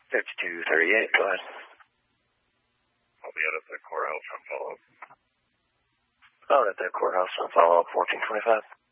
5238, go ahead. I'll be out at the courthouse on follow-up. Out at the courthouse on follow-up, 1425.